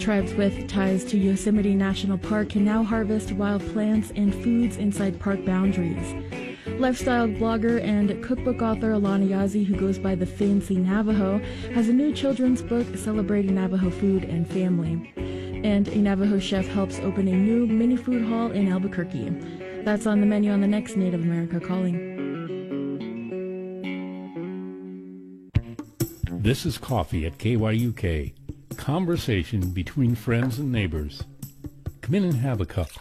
Tribes with ties to Yosemite National Park can now harvest wild plants and foods inside park boundaries. Lifestyle blogger and cookbook author Alana Yazzie, who goes by the Fancy Navajo, has a new children's book celebrating Navajo food and family. And a Navajo chef helps open a new mini food hall in Albuquerque. That's on the menu on the next Native America Calling. This is Coffee at KYUK. Conversation between friends and neighbors. Come in and have a cup.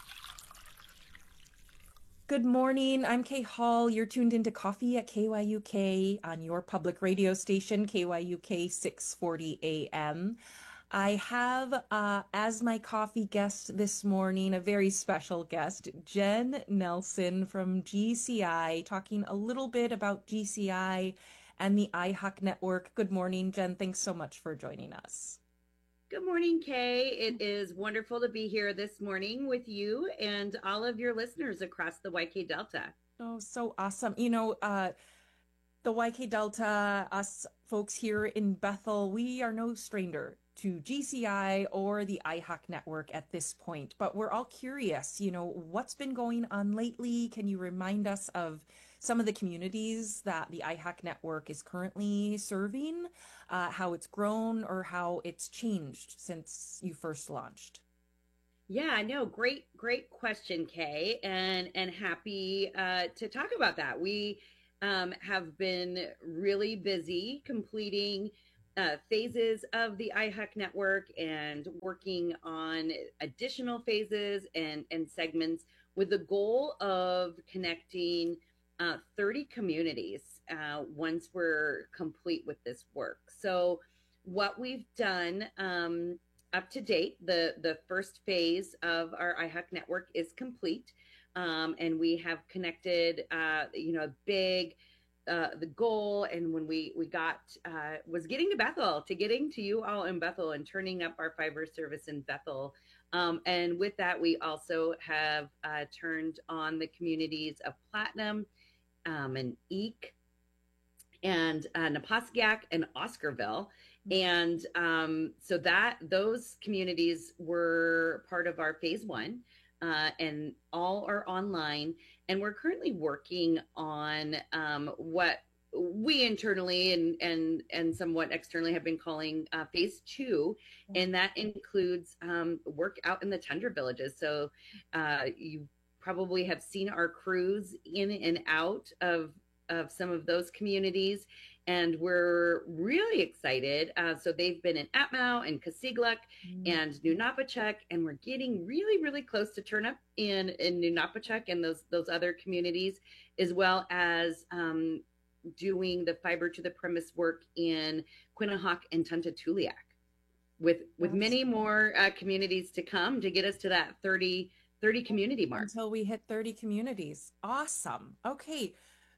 Good morning. I'm Kay Hall. You're tuned into Coffee at KYUK on your public radio station, KYUK 640 AM. I have as my coffee guest this morning a very special guest, Jen Nelson from GCI, talking a little bit about GCI and the IHOC network. Good morning, Jen. Thanks so much for joining us. Good morning, Kay. It is wonderful to be here this morning with you and all of your listeners across the YK Delta. Oh, so awesome. You know, the YK Delta, us folks here in Bethel, we are no stranger to GCI or the IHOC network at this point, but we're all curious, you know, what's been going on lately? Can you remind us of some of the communities that the IHOC network is currently serving, how it's grown or how it's changed since you first launched? Yeah, no, great question, Kay, and happy to talk about that. We have been really busy completing phases of the IHOC network and working on additional phases and segments with the goal of connecting 30 communities once we're complete with this work. So what we've done up to date, the first phase of our IHOC network is complete. And we have connected, big, the goal. And when we got, was getting to Bethel, getting to you all in Bethel and turning up our fiber service in Bethel. And with that, we also have turned on the communities of Platinum, and Eek, and Napaskiak and Oscarville. And so those communities were part of our phase one, and all are online. And we're currently working on what we internally and somewhat externally have been calling phase two. And that includes work out in the tundra villages. So you probably have seen our crews in and out of some of those communities, and we're really excited. So they've been in Atmao and Kasigluk and New Napachuk, and we're getting really, really close to turn up in New Napachuk and those other communities, as well as doing the fiber to the premise work in Quinnahock and Tuntatuliak, with many more communities to come to get us to that 30 community mark. Until we hit 30 communities. Awesome. Okay.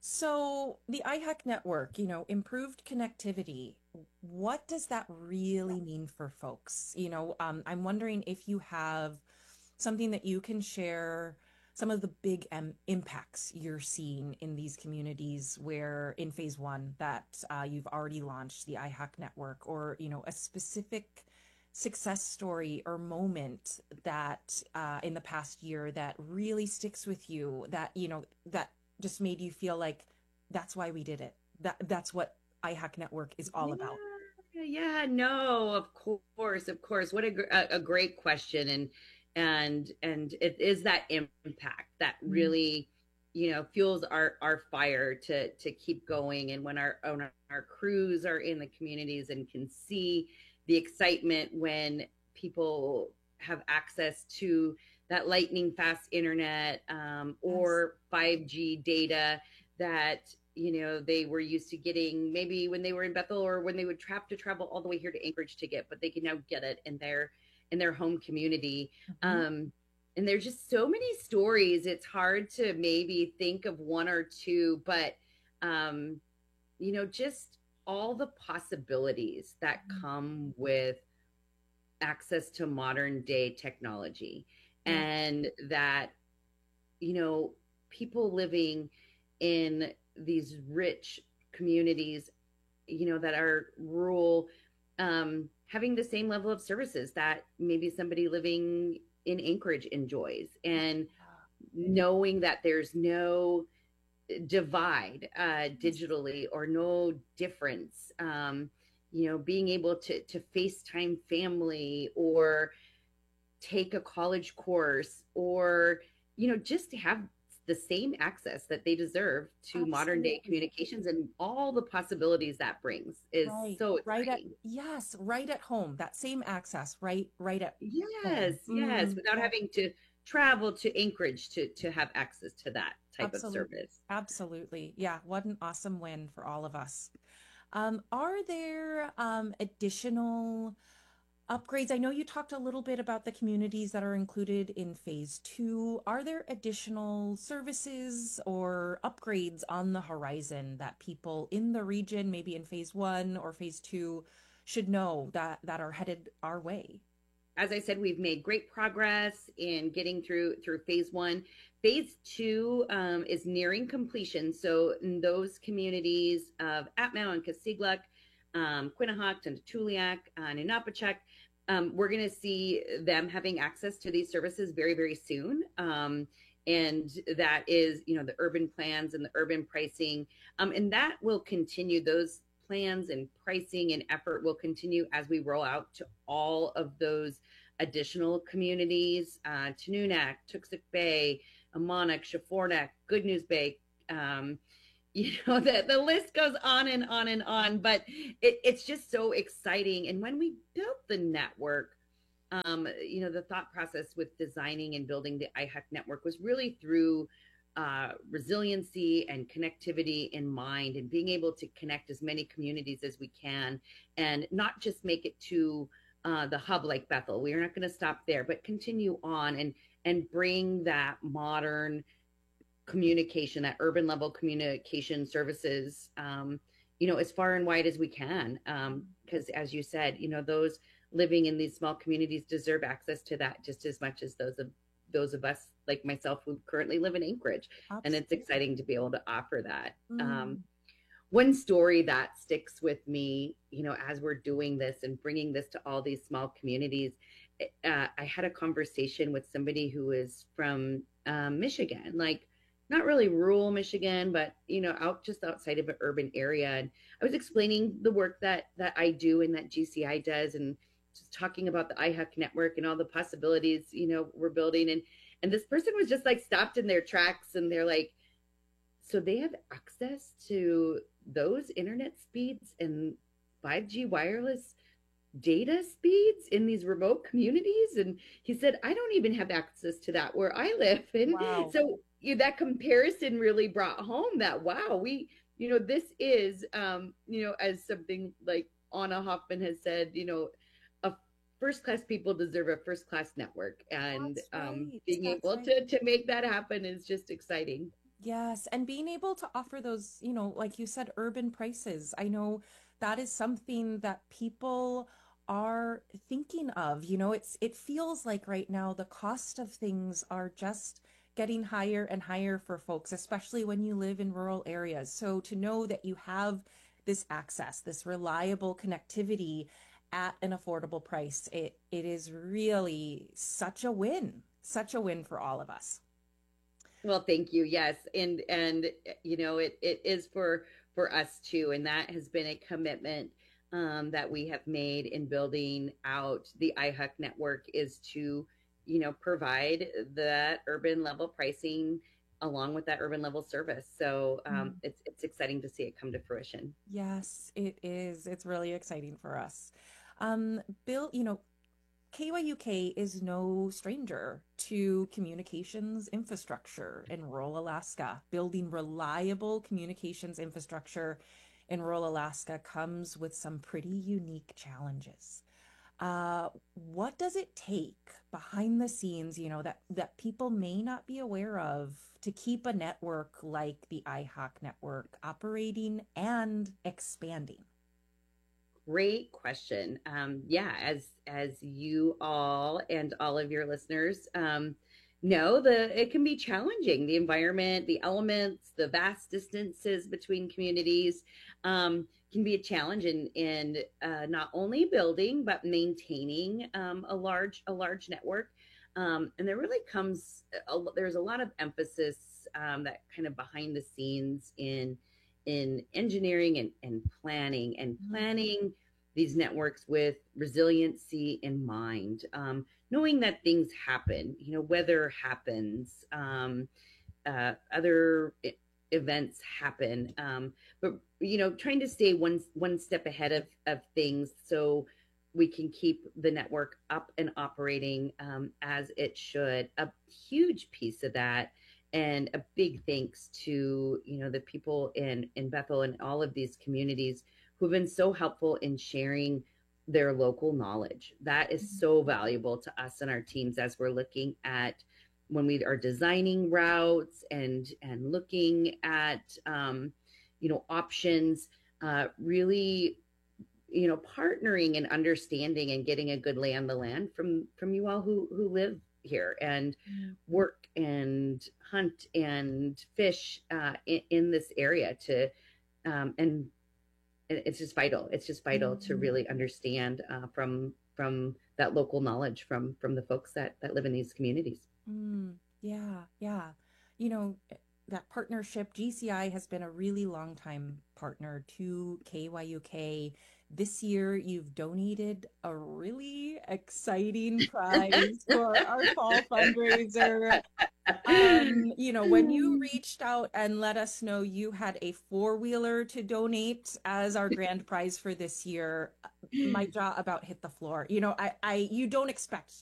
So the IHOC network, you know, improved connectivity. What does that really mean for folks? You know, I'm wondering if you have something that you can share, some of the big impacts you're seeing in these communities where in phase one that you've already launched the IHOC network, or, you know, a specific success story or moment that in the past year that really sticks with you, that, you know, that just made you feel like that's why we did it. That's what IHOC network is all about. Yeah, no, of course. What a great question. And it is that impact that really, you know, fuels our fire to keep going. And when our crews are in the communities and can see the excitement when people have access to that lightning fast internet, or 5G data that, you know, they were used to getting maybe when they were in Bethel, or when they would have to travel all the way here to Anchorage to get, but they can now get it in their home community. And there's just so many stories. It's hard to maybe think of one or two, but, you know, just all the possibilities that come with access to modern day technology, and that, you know, people living in these rich communities, you know, that are rural, having the same level of services that maybe somebody living in Anchorage enjoys, and knowing that there's no divide digitally, or no difference. Being able to FaceTime family, or take a college course, or just to have the same access that they deserve to modern day communications, and all the possibilities that brings is so exciting. Right at home, that same access, right at yes home. Without having to travel to Anchorage to have access to that type of service. Absolutely. Yeah, what an awesome win for all of us. Are there additional upgrades? I know you talked a little bit about the communities that are included in phase 2. Are there additional services or upgrades on the horizon that people in the region, maybe in phase 1 or phase 2, should know that are headed our way? As I said, we've made great progress in getting through phase 1. Phase 2 is nearing completion. So in those communities of Atmel and Kasigluk, Quinnahoct and Tuliak and Inapachek, we're going to see them having access to these services very, very soon. And that is, the urban plans and the urban pricing. And that will continue. Those plans and pricing and effort will continue as we roll out to all of those additional communities, Tanunak, Tuxuk Bay, Amonak, Shafornak, Good News Bay. The list goes on and on and on, but it's just so exciting. And when we built the network, the thought process with designing and building the iHUC network was really through resiliency and connectivity in mind, and being able to connect as many communities as we can, and not just make it to the hub like Bethel. We are not going to stop there, but continue on and bring that modern communication, that urban level communication services, as far and wide as we can. Because as you said, those living in these small communities deserve access to that just as much as those of us like myself who currently live in Anchorage. Absolutely. And it's exciting to be able to offer that. One story that sticks with me, as we're doing this and bringing this to all these small communities, I had a conversation with somebody who is from Michigan, like not really rural Michigan, but just outside of an urban area. And I was explaining the work that I do and that GCI does, and just talking about the iHUC network and all the possibilities we're building. And this person was just like stopped in their tracks, and they're like, so they have access to those internet speeds and 5G wireless data speeds in these remote communities? And he said, I don't even have access to that where I live. And wow. So that comparison really brought home that, wow, we, this is, as something like Anna Hoffman has said, a first-class people deserve a first-class network. And being able to make that happen is just exciting. Yes. And being able to offer those, like you said, urban prices. I know that is something that people are thinking of. It feels like right now the cost of things are just getting higher and higher for folks, especially when you live in rural areas. So to know that you have this access, this reliable connectivity at an affordable price, it is really such a win for all of us. Well, thank you. Yes. And it is for us too. And that has been a commitment that we have made in building out the iHUC network, is to, provide that urban level pricing along with that urban level service. So it's exciting to see it come to fruition. Yes, it is. It's really exciting for us. Bill, KYUK is no stranger to communications infrastructure in rural Alaska. Building reliable communications infrastructure in rural Alaska comes with some pretty unique challenges. What does it take behind the scenes, that people may not be aware of, to keep a network like the iHUC network operating and expanding? Great question. As you all and all of your listeners know, it can be challenging. The environment, the elements, the vast distances between communities. can be a challenge in not only building but maintaining a large network. And there really comes there's a lot of emphasis that kind of behind the scenes in engineering and planning these networks with resiliency in mind, knowing that things happen, weather happens, other events happen, but trying to stay one step ahead of things so we can keep the network up and operating as it should. A huge piece of that, and a big thanks to the people in Bethel and all of these communities who've been so helpful in sharing their local knowledge. That is so valuable to us and our teams as we're looking at when we are designing routes and looking at options, really partnering and understanding and getting a good lay on the land from you all who live here and work and hunt and fish in this area and it's just vital. It's just vital to really understand from that local knowledge from the folks that live in these communities. Yeah. That partnership, GCI has been a really long time partner to KYUK. This year, you've donated a really exciting prize for our fall fundraiser. When you reached out and let us know you had a 4-wheeler to donate as our grand prize for this year, my jaw about hit the floor. You don't expect